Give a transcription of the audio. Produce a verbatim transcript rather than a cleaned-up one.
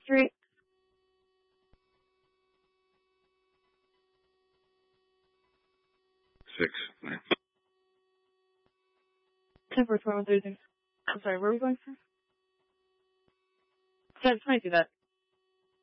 Street. Six. Nine. ten four twenty-one thirty-six. I'm sorry, where are we going for? Can I, can I do that?